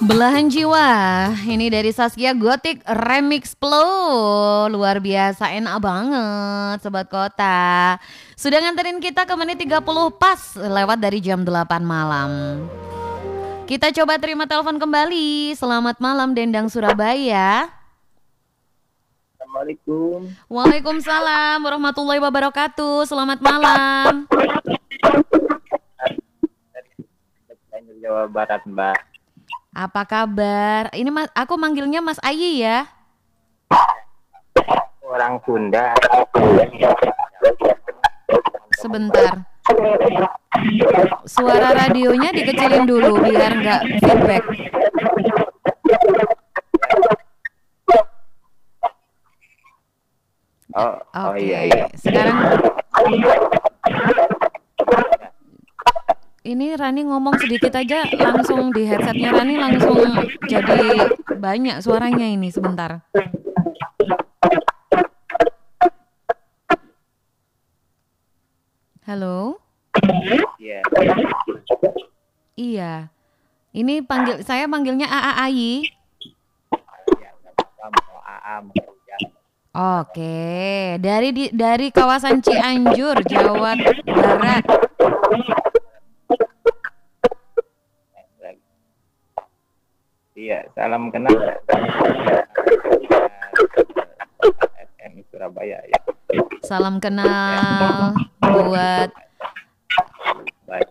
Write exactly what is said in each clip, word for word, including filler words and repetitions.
Belahan Jiwa, ini dari Saskia Gotik Remix Flow. Luar biasa, enak banget Sobat Kota. Sudah nganterin kita ke menit tiga puluh pas lewat dari jam delapan malam. Kita coba terima telepon kembali. Selamat malam Dendang Surabaya. Assalamualaikum. Waalaikumsalam warahmatullahi wabarakatuh. Selamat malam. Dari Jawa Barat, Mbak. Apa kabar? Ini mas, aku manggilnya Mas Ayi ya. Orang Sunda. Sebentar. Suara radionya dikecilin dulu biar nggak feedback. Oh, oh Oke. iya iya. Sekarang ini Rani ngomong sedikit aja langsung di headsetnya Rani langsung jadi banyak suaranya ini sebentar. Halo? Iya. Iya. Ini panggil saya panggilnya A A Ayi. Iya, enggak apa-apa, mau A A mau hujan. Oke, dari di, dari kawasan Cianjur, Jawa Barat. Iya, salam kenal. F M Surabaya ya. Salam kenal buat Baik.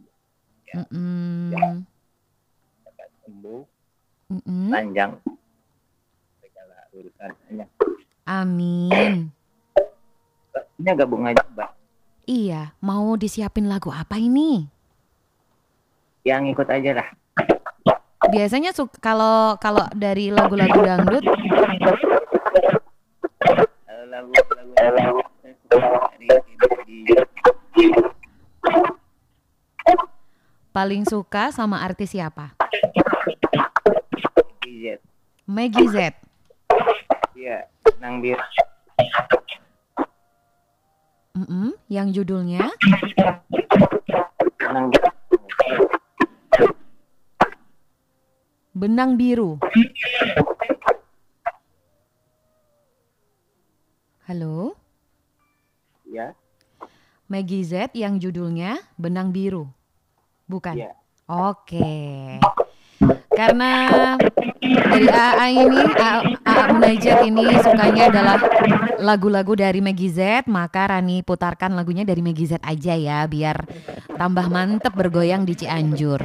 mm-mm, Cepat sembuh, mm-mm. panjang segala urusannya. Amin. Ini agak bunga Mbak. Iya, mau disiapin lagu apa ini? Yang ikut aja lah. Biasanya su- kalau kalau dari lagu-lagu dangdut Eh, Lagu-lagu lagu saya suka dari di paling suka sama artis siapa? di Z. Maggie Z. Iya, Nang Bir. Mm-mm, yang judulnya Nang Bir. Benang Biru. Halo? Ya, Maggie Z yang judulnya Benang Biru. Bukan? iya. Oke. Karena dari A A ini, A A Munajat ini sukanya adalah lagu-lagu dari Maggie Z, maka Rani putarkan lagunya dari Maggie Z aja ya, biar tambah mantep bergoyang di Cianjur.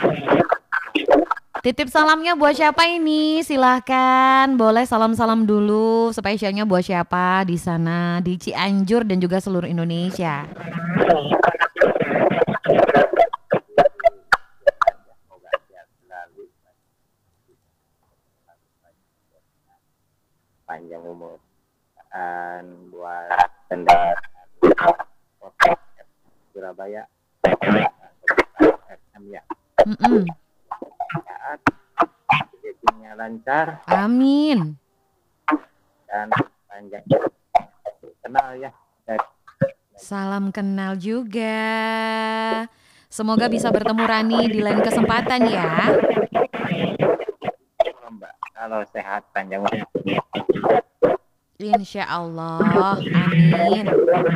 Titip salamnya buat siapa ini? Silahkan, boleh salam-salam dulu. Spesialnya buat siapa di sana, di Cianjur dan juga seluruh Indonesia. Semoga sehat selalu, panjang umur, dan buat pendengar Surabaya F M ya. Mm-mm. Sehat, rezekinya lancar Amin. dan panjang. Kenal ya dari Salam kenal juga. Semoga bisa bertemu Rani di lain kesempatan ya. Mbak. Kalau sehat panjang umur. Insya Allah. Amin.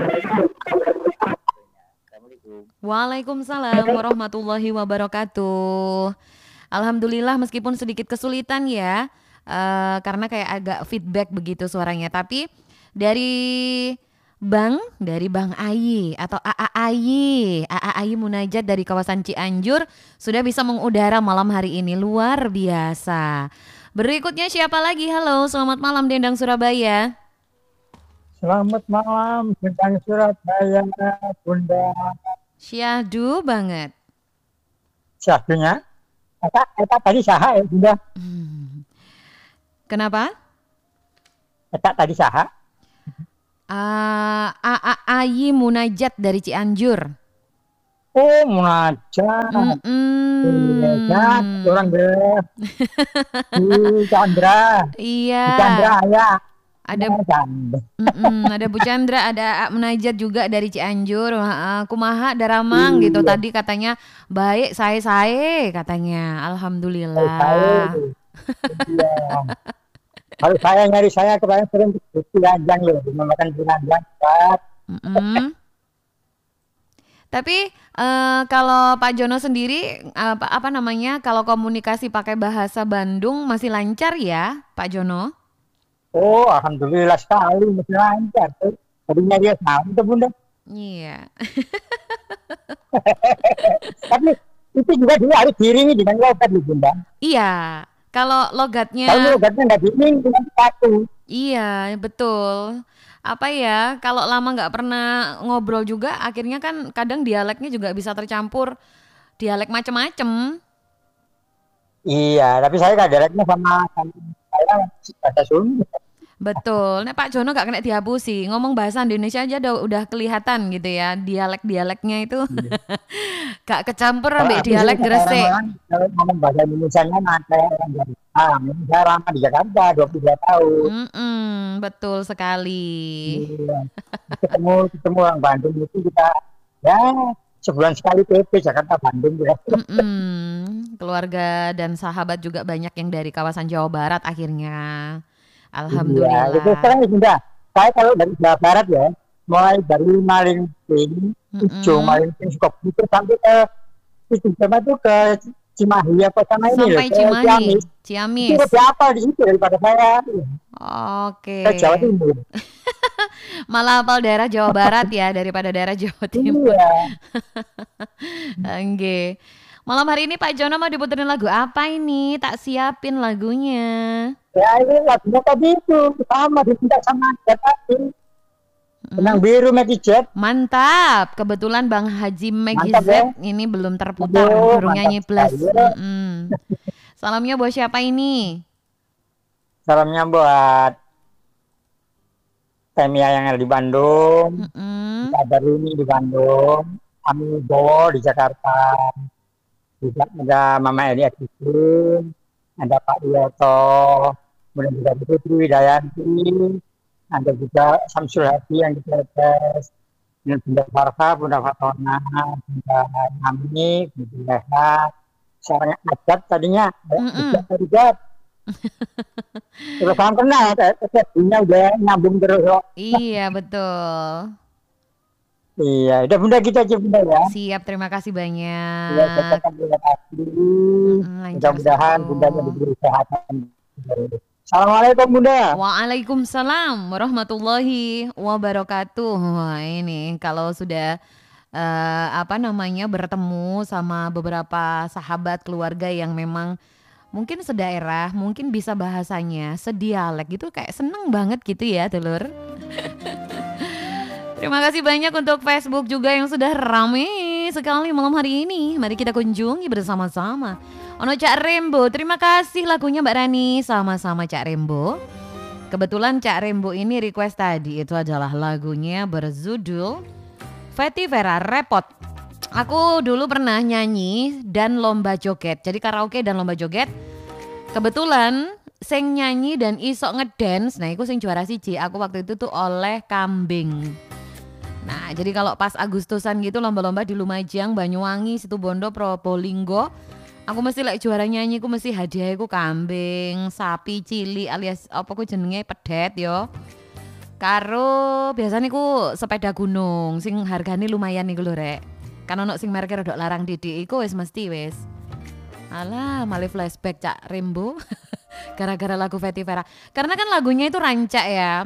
Assalamualaikum. Waalaikumsalam warahmatullahi wabarakatuh. Alhamdulillah meskipun sedikit kesulitan ya, eh, karena kayak agak feedback begitu suaranya. Tapi dari Bang, dari Bang Ayi atau A A Ayi, A A Ayi Munajat dari kawasan Cianjur sudah bisa mengudara malam hari ini, luar biasa. Berikutnya siapa lagi? Halo, selamat malam Dendang Surabaya. Selamat malam, Bintang Surabaya, Bunda. Syahdu banget. Syahdunya, eta, eta tadi saha ya, Bunda? Hmm. Kenapa? Eta tadi saha? Ah, A A Ayi Munajat dari Cianjur. Oh, munajat. Munajat, orang Mm-mm. deh. Di Chandra, di Iya, Chandra ya. Ada Canda. mm-mm, ada Bu Chandra, ada Ak Munajat juga dari Cianjur. Heeh, kumaha Daramang gitu. Iya, Tadi katanya baik saya-saya katanya. kalau saya, Alhamdulillah. iya. Kalau saya nyari saya kemarin sering di Lajang loh, makan di Lajang, Pak. Mm-mm. Tapi eh, kalau Pak Jono sendiri apa, apa namanya? Kalau komunikasi pakai bahasa Bandung masih lancar ya, Pak Jono? Oh, alhamdulillah sekali, masih lancar. Tuh. Tadinya dia sama tuh Bunda. Iya. Tapi itu juga dulu harus diiringi dengan logat loh Bunda. Iya. Kalau Kalau logatnya logatnya nggak diiringi dengan satu. iya, betul. Apa ya, kalau lama nggak pernah ngobrol juga, akhirnya kan kadang dialeknya juga bisa tercampur dialek macem-macem. Iya, tapi saya nggak dialeknya sama, sama saya bahasa Sunda. Betul. Nek Pak Jono gak kena dihapusi, ngomong bahasa Indonesia aja udah, udah kelihatan gitu ya, dialek-dialeknya itu Iya. gak kecampur Kalau ambek aku sih dialek kata Gresik. orang-orang kalau ngomong bahasa Indonesia-nya nanti orang dari ah, saya lama di Jakarta dua puluh dua tahun. Mm-mm, betul sekali. Iya. Ketemu ketemu orang Bandung itu kita ya sebulan sekali P P Jakarta Bandung ya. Mm-mm. Keluarga dan sahabat juga banyak yang dari kawasan Jawa Barat akhirnya. Iya, itu Alhamdulillah. sekarang sudah. Saya kalau dari Jawa Barat ya, mulai dari Malingping, Ujung Mm-mm. Malingping, Sukabumi sampai ke itu sama tuh ke Cimahi apa sama ini loh, Sampai ke Cimahi, Ciamis. Itu Ciamis. lebih apa di situ daripada saya Oke. ke Jawa Timur. Malah hafal daerah Jawa Barat ya daripada daerah Jawa Timur. Iya, Oke. Malam hari ini Pak Jono mau diputerin lagu apa ini? Tak siapin lagunya. ya ini lagunya tadi itu sama diminta sama dia tadi. Benang Mm, biru Magic Jet, mantap. Kebetulan Bang Haji Megi mantap ya. Z ini belum terputar, Aduh, baru mantap nyanyi plus. sekali. Ya. Mm-mm. Salamnya buat siapa ini? Salamnya buat Temia yang ada di Bandung, Mm-mm. ada Rumi di Bandung, Amigo di Jakarta, juga ada Mama Eli Adisun, ada Pak Wiyoto, kemudian juga ada Putri Widayanti, ada juga Samsul Hadi yang di Brebes, dan Bunda Farha, Bunda Fatona, Bunda Nami, Bunda Leha, seorang adat tadinya, Mm-mm. adat adat, terus salam kenal, adatnya udah nyambung terus kok. Iya betul. Iya, udah Bunda kita aja Bunda ya. Siap, terima kasih Ya, banyak. tetap terima kasih. Mm-mm, lancar Mudah-mudahan Bundanya selalu. diberi kesehatan. Assalamualaikum Bunda. Waalaikumsalam warahmatullahi wabarakatuh. Wah, ini kalau sudah eh, apa namanya bertemu sama beberapa sahabat keluarga yang memang mungkin sedaerah, mungkin bisa bahasanya, sedialek gitu kayak seneng banget gitu ya, Telur. Terima kasih banyak untuk Facebook juga yang sudah rame sekali malam hari ini. Mari kita kunjungi bersama-sama. Ono Cak Rembo, terima kasih lagunya Mbak Rani. Sama-sama Cak Rembo. Kebetulan Cak Rembo ini request tadi itu adalah lagunya berjudul Fetty Vera Repot. Aku dulu pernah nyanyi dan lomba joget. Jadi karaoke dan lomba joget. Kebetulan sing nyanyi dan isok ngedance, nah itu sing juara siji. Aku waktu itu tuh oleh Kambing. Nah, jadi kalau pas Agustusan gitu lomba-lomba di Lumajang, Banyuwangi, Situbondo, Probolinggo, aku mesti lek juara nyanyi, aku mesti hadiah aku kambing, sapi cili alias apa ku jenenge pedet yo. Karo biasanya ku sepeda gunung, sing hargane lumayan nih lho rek. Kan ono sing mereke rodok larang didik iku wis mesti wis. Alah, malah flashback Cak Rembo. Gara-gara lagu Fetty Vera. Karena kan lagunya itu rancak ya.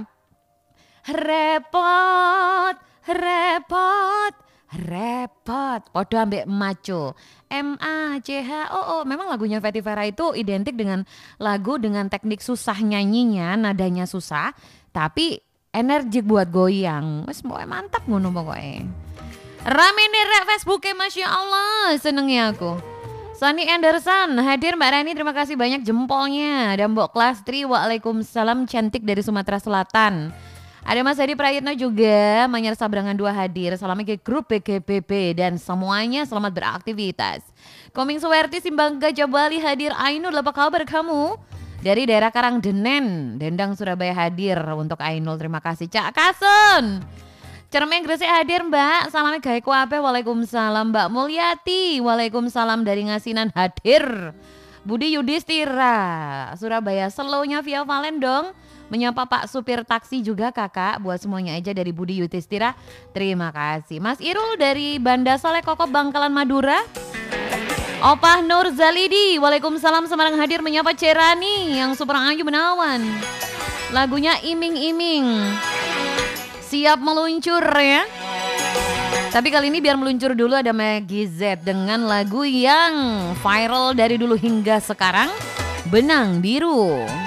Repot, repot, repot. Podo ambek maco. M A C H O O. Memang lagunya Fetty Vera itu identik dengan lagu dengan teknik susah nyanyinya, nadanya susah, tapi energik buat goyang. Wes pokoknya mantap ngono pokoknya. Rame nih rek Facebooknya, Masya Allah, senengnya aku. Sonny Anderson hadir Mbak Rani, terima kasih banyak jempolnya. Ada Mbok Klastri, waalaikumsalam, cantik dari Sumatera Selatan. Ada Mas Hadi Prayitno juga, Manyar Sabrangan dua hadir. Salamnya ke grup B G B B dan semuanya selamat beraktivitas. Koming Suwerti Simbang Gajah Bali hadir. Ainul, apa kabar kamu? Dari daerah Karangdenen, Dendang Surabaya hadir untuk Ainul. Terima kasih Cak Kasun. Cermeng Gresik hadir Mbak. Salamnya gawe kuape. Waalaikumsalam. Mbak Mulyati. Waalaikumsalam dari Ngasinan hadir. Budi Yudhistira Surabaya. Slownya via Valen dong. Menyapa Pak supir taksi juga kakak. Buat semuanya aja dari Budi Yudhistira. Terima kasih. Mas Irul dari Banda Soleh Kokop Bangkalan Madura. Opah Nur Zalidi. Waalaikumsalam Semarang hadir menyapa Cerani yang super ayu menawan. Lagunya Iming-Iming. Siap meluncur ya. Tapi kali ini biar meluncur dulu ada Maggie Z dengan lagu yang viral dari dulu hingga sekarang, Benang Biru.